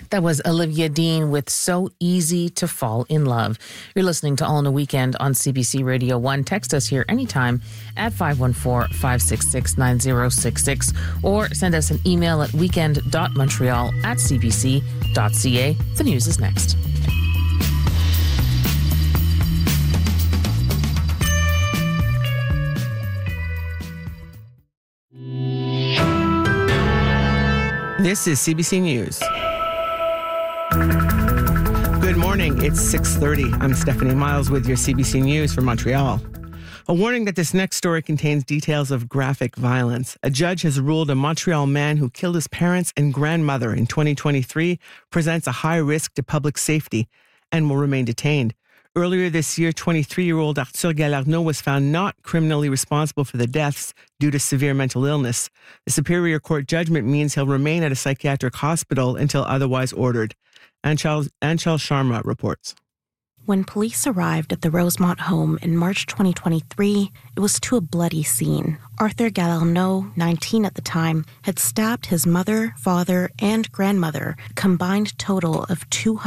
That was Olivia Dean with So Easy to Fall in Love. You're listening to All in a Weekend on CBC Radio 1. Text us here anytime at 514-566-9066 or send us an email at weekend.montreal@cbc.ca. The news is next. This is CBC News. Good morning. It's 6:30. I'm Stephanie Miles with your CBC News from Montreal. A warning that this next story contains details of graphic violence. A judge has ruled a Montreal man who killed his parents and grandmother in 2023 presents a high risk to public safety and will remain detained. Earlier this year, 23-year-old Arthur Galarneau was found not criminally responsible for the deaths due to severe mental illness. The Superior Court judgment means he'll remain at a psychiatric hospital until otherwise ordered. Anshal Sharma reports. When police arrived at the Rosemont home in March 2023, it was to a bloody scene. Arthur Galarneau, 19 at the time, had stabbed his mother, father, and grandmother a combined total of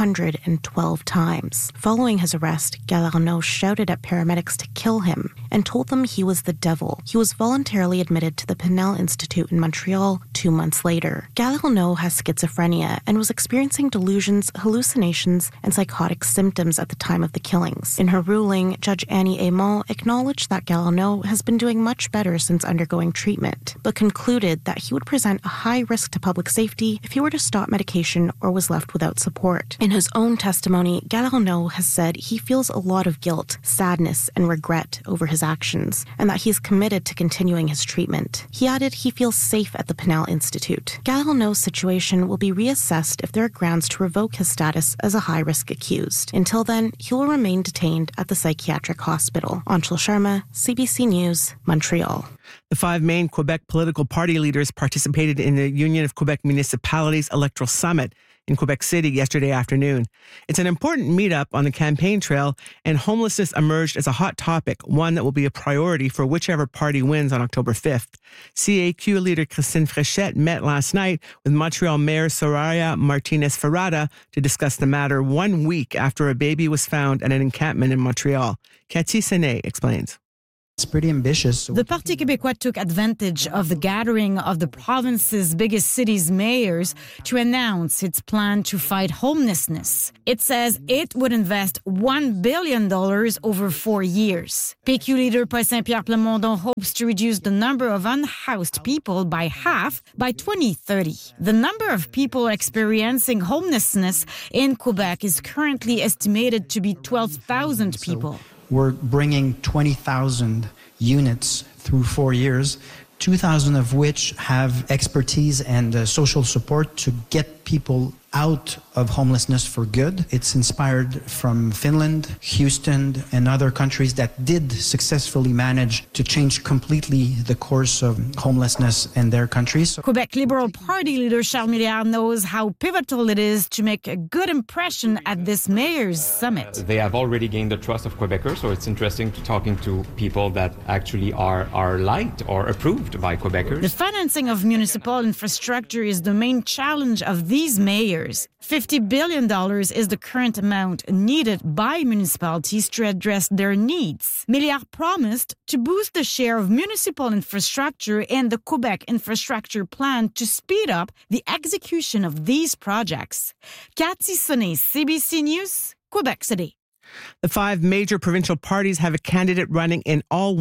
212 times. Following his arrest, Galarneau shouted at paramedics to kill him and told them he was the devil. He was voluntarily admitted to the Pinel Institute in Montreal 2 months later. Galarneau has schizophrenia and was experiencing delusions, hallucinations, and psychotic symptoms at the time of the killings. In her ruling, Judge Annie Aymon acknowledged that Galarneau has been doing much better since undergoing treatment, but concluded that he would present a high risk to public safety if he were to stop medication or was left without support. In his own testimony, Galarneau has said he feels a lot of guilt, sadness, and regret over his actions, and that he is committed to continuing his treatment. He added he feels safe at the Pinel Institute. Galarneau's situation will be reassessed if there are grounds to revoke his status as a high-risk accused. Until then, he will remain detained at the psychiatric hospital. Anshal Sharma, CBC News, Montreal. The 5 main Quebec political party leaders participated in the Union of Quebec Municipalities Electoral Summit in Quebec City yesterday afternoon. It's an important meetup on the campaign trail, and homelessness emerged as a hot topic, one that will be a priority for whichever party wins on October 5th. CAQ leader Christine Fréchette met last night with Montreal Mayor Soraya Martinez-Ferrada to discuss the matter 1 week after a baby was found at an encampment in Montreal. Cathy Senet explains. It's pretty ambitious. The Parti Québécois took advantage of the gathering of the province's biggest city's mayors to announce its plan to fight homelessness. It says it would invest $1 billion over 4 years. PQ leader Paul Saint-Pierre Plamondon hopes to reduce the number of unhoused people by half by 2030. The number of people experiencing homelessness in Quebec is currently estimated to be 12,000 people. We're bringing 20,000 units through 4 years, 2,000 of which have expertise and social support to get people out of homelessness for good. It's inspired from Finland, Houston, and other countries that did successfully manage to change completely the course of homelessness in their countries. Quebec Liberal Party leader Charles Milliard knows how pivotal it is to make a good impression at this mayor's summit. They have already gained the trust of Quebecers, so it's interesting to talking to people that actually are liked or approved by Quebecers. The financing of municipal infrastructure is the main challenge of these mayors. $50 billion is the current amount needed by municipalities to address their needs. Milliard promised to boost the share of municipal infrastructure in the Quebec infrastructure plan to speed up the execution of these projects. Cathy Senet, CBC News, Quebec City. The 5 major provincial parties have a candidate running in all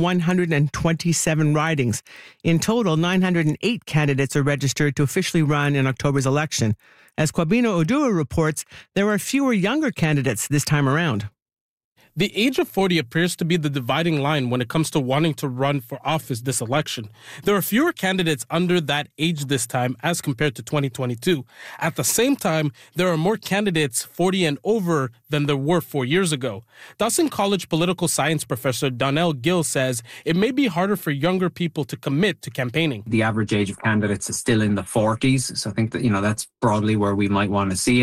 127 ridings. In total, 908 candidates are registered to officially run in October's election. As Kwabino Odua reports, there are fewer younger candidates this time around. The age of 40 appears to be the dividing line when it comes to wanting to run for office this election. There are fewer candidates under that age this time as compared to 2022. At the same time, there are more candidates 40 and over than there were 4 years ago. Dawson College political science professor Donnell Gill says it may be harder for younger people to commit to campaigning. The average age of candidates is still in the 40s, so I think that, that's broadly where we might want to see it.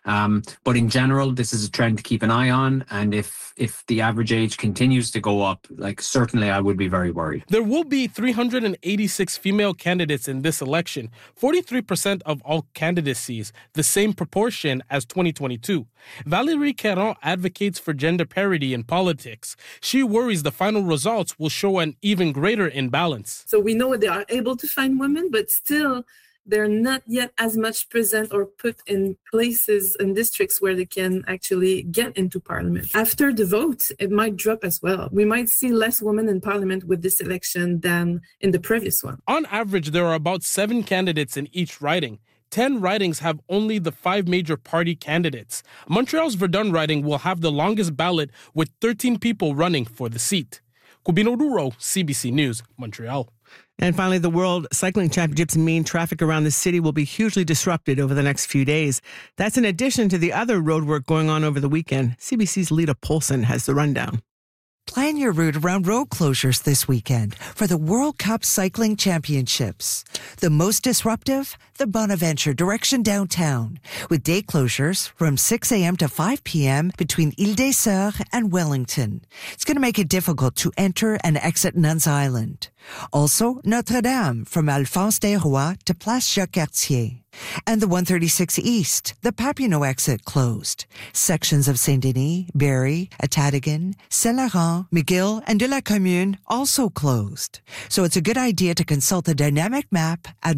But in general, this is a trend to keep an eye on. And if the average age continues to go up, like certainly I would be very worried. There will be 386 female candidates in this election, 43% of all candidacies, the same proportion as 2022. Valérie Caron advocates for gender parity in politics. She worries the final results will show an even greater imbalance. So we know they are able to find women, but still they're not yet as much present or put in places and districts where they can actually get into parliament. After the vote, it might drop as well. We might see less women in parliament with this election than in the previous one. On average, there are about 7 candidates in each riding. 10 ridings have only the 5 major party candidates. Montreal's Verdun riding will have the longest ballot with 13 people running for the seat. Cubino Duro, CBC News, Montreal. And finally, the World Cycling Championships mean traffic around the city will be hugely disrupted over the next few days. That's in addition to the other roadwork going on over the weekend. CBC's Lita Polson has the rundown. Plan your route around road closures this weekend for the World Cup Cycling Championships. The most disruptive, the Bonaventure direction downtown, with day closures from 6 a.m. to 5 p.m. between Ile des Sœurs and Wellington. It's going to make it difficult to enter and exit Nuns Island. Also, Notre-Dame from Alphonse des Rois to Place Jacques-Cartier. And the 136 East, the Papineau exit closed. Sections of Saint-Denis, Barrie, Atatigan, Saint-Laurent, McGill, and de la Commune also closed. So it's a good idea to consult the dynamic map at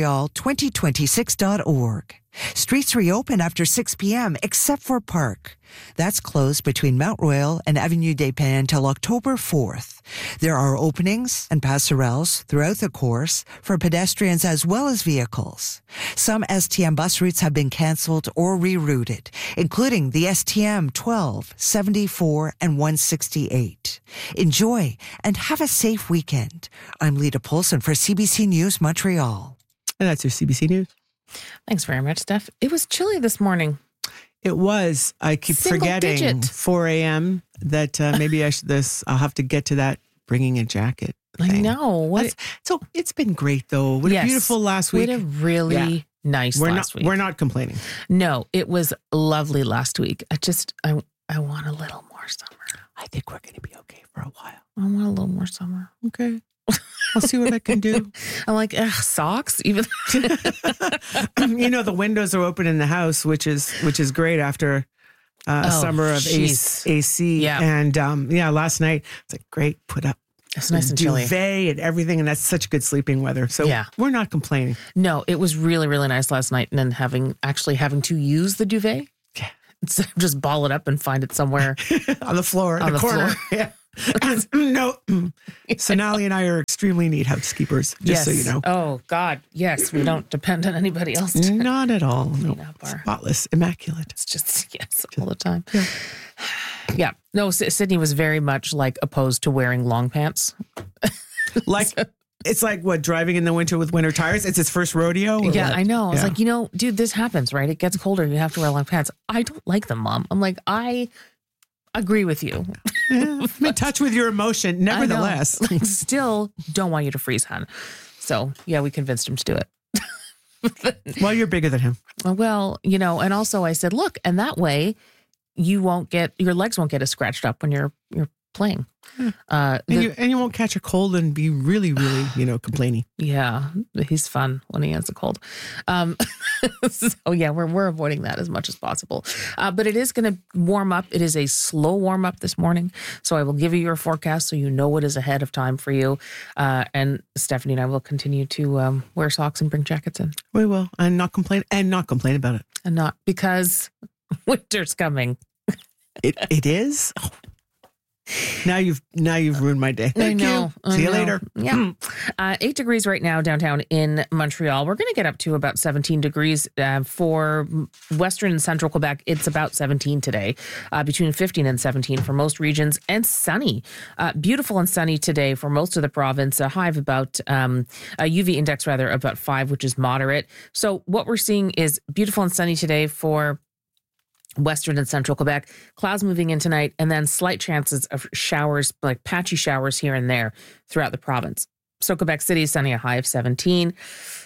Montreal2026.org. Streets reopen after 6 p.m. except for Park. That's closed between Mount Royal and Avenue des Pins until October 4th. There are openings and passerelles throughout the course for pedestrians as well as vehicles. Some STM bus routes have been canceled or rerouted, including the STM 12, 74, and 168. Enjoy and have a safe weekend. I'm Lita Polson for CBC News, Montreal. And that's your CBC News. Thanks very much, Steph. It was chilly this morning. It was. I keep forgetting. Digit. 4 a.m. that maybe I'll have to get to that bringing a jacket thing. I know. So it's been great though. What a beautiful last week. What a really nice last week. We're not complaining. No, it was lovely last week. I want a little more summer. I think we're going to be okay for a while. I want a little more summer. Okay. I'll see what I can do. I'm like, socks? Even the windows are open in the house, which is great after a summer of AC. Yeah. And last night it's like great, put up it's nice and chilly. Duvet and everything, and that's such good sleeping weather. So we're not complaining. No, it was really, really nice last night, and then having to use the duvet. Yeah. Instead of just ball it up and find it somewhere on the floor, in the corner. Floor. Yeah. No. Sonali and I are extremely neat housekeepers, just so you know. Oh, God. Yes. We don't depend on anybody else. Not at all. No. Spotless, immaculate. It's just, all the time. Yeah. No, Sydney was very much opposed to wearing long pants. It's like what, driving in the winter with winter tires? It's his first rodeo? Yeah, what? I know. I was like, dude, this happens, right? It gets colder. You have to wear long pants. I don't like them, Mom. I'm like, I agree with you. I'm in touch with your emotion. Nevertheless. Still don't want you to freeze, hon. So, we convinced him to do it. Well, you're bigger than him. Well, and also I said, look, and that way your legs won't get as scratched up when you're playing. And you won't catch a cold and be really, really, complaining. Yeah, he's fun when he has a cold. We're avoiding that as much as possible. But it is going to warm up. It is a slow warm up this morning. So I will give you your forecast so you know what is ahead of time for you. And Stephanie and I will continue to wear socks and bring jackets in. We will. And not complain about it. And not because winter's coming. It is? Oh. Now you've ruined my day. Thank you. See you later. Yeah. 8 degrees right now downtown in Montreal. We're going to get up to about 17 degrees for Western and Central Quebec. It's about 17 today, between 15 and 17 for most regions, and sunny. Beautiful and sunny today for most of the province. A high of about, a UV index rather, about 5, which is moderate. So what we're seeing is beautiful and sunny today for Western and Central Quebec. Clouds moving in tonight, and then slight chances of showers, patchy showers here and there throughout the province. So Quebec City, sunny, a high of 17.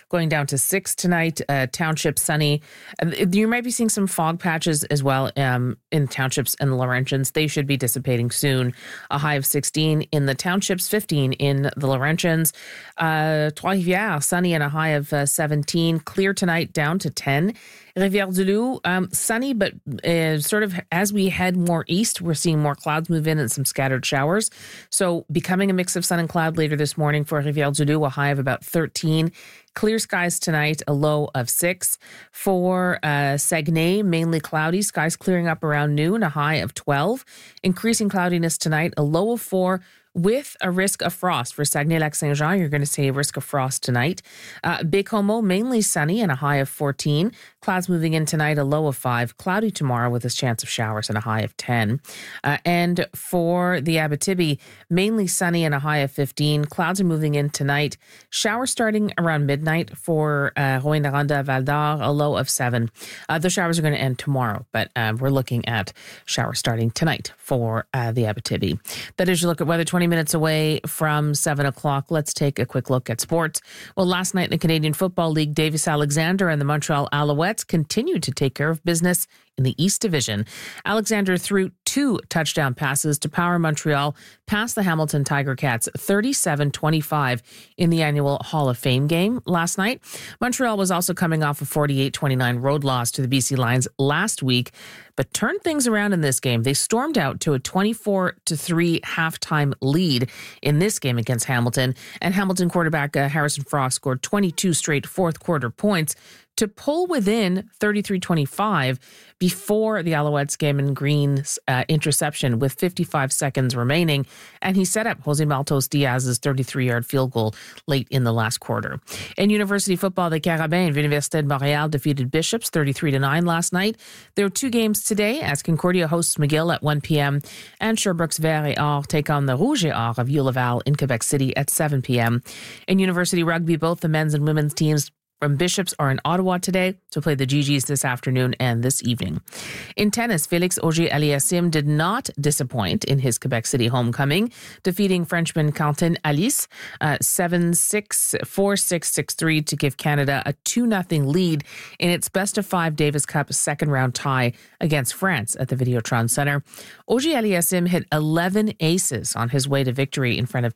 going down to 6 tonight. Township sunny. You might be seeing some fog patches as well in townships and the Laurentians. They should be dissipating soon. A high of 16 in the townships, 15 in the Laurentians. Trois-Rivières, sunny and a high of 17. Clear tonight, down to 10. Rivière-du-Loup, sunny, but sort of as we head more east, we're seeing more clouds move in and some scattered showers. So becoming a mix of sun and cloud later this morning for Rivière-du-Loup, a high of about 13. Clear skies tonight, a low of 6. For Saguenay, mainly cloudy, skies clearing up around noon, a high of 12. Increasing cloudiness tonight, a low of 4. With a risk of frost. For Saguenay-Lac-Saint-Jean, you're going to see a risk of frost tonight. Baie-Comeau, mainly sunny and a high of 14. Clouds moving in tonight, a low of 5. Cloudy tomorrow with a chance of showers and a high of 10. And for the Abitibi, mainly sunny and a high of 15. Clouds are moving in tonight. Showers starting around midnight for Rouyn-Noranda, Val-d'Or, a low of 7. The showers are going to end tomorrow, but we're looking at showers starting tonight for the Abitibi. That is your look at weather. 20 minutes away from 7 o'clock. Let's take a quick look at sports. Well, last night in the Canadian Football League, Davis Alexander and the Montreal Alouettes continued to take care of business in the East Division. Alexander threw 2 touchdown passes to power Montreal past the Hamilton Tiger Cats 37-25 in the annual Hall of Fame game last night. Montreal was also coming off a 48-29 road loss to the BC Lions last week, but turned things around in this game. They stormed out to a 24-3 halftime lead in this game against Hamilton, and Hamilton quarterback Harrison Frost scored 22 straight fourth quarter points to pull within 33-25 before the Alouettes gave in Green's interception with 55 seconds remaining, and he set up Jose Maltos Diaz's 33-yard field goal late in the last quarter. In university football, the Carabins of Université de Montréal defeated Bishops 33-9 last night. There are 2 games today as Concordia hosts McGill at 1 p.m. and Sherbrooke's Vert et Or take on the Rouge et Or of Vieux-Laval in Quebec City at 7 p.m. In university rugby, both the men's and women's teams from Bishops are in Ottawa today to play the GGs this afternoon and this evening. In tennis, Félix Auger-Aliassime did not disappoint in his Quebec City homecoming, defeating Frenchman Quentin Alice 7-6, 4-6, 6-3 to give Canada a 2-0 lead in its best-of-5 Davis Cup second-round tie against France at the Videotron Centre. Auger-Aliassime hit 11 aces on his way to victory in front of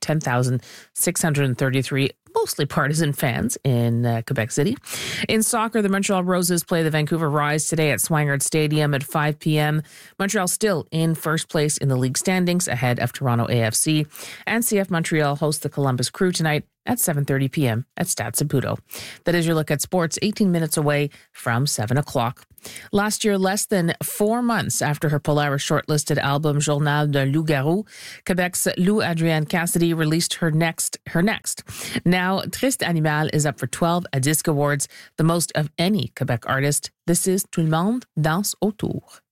10,633 mostly partisan fans in Quebec City. In soccer, the Montreal Roses play the Vancouver Rise today at Swangard Stadium at 5 p.m. Montreal still in first place in the league standings ahead of Toronto AFC. And CF Montreal hosts the Columbus Crew tonight at 7:30 p.m. at Stade Saputo. That is your look at sports, 18 minutes away from 7 o'clock. Last year, less than 4 months after her Polaris shortlisted album Journal d'un loup-garou, Quebec's Lou Adrienne Cassidy released her next. Now, Triste Animal is up for 12 Disc Awards, the most of any Quebec artist. This is Tout le monde danse autour.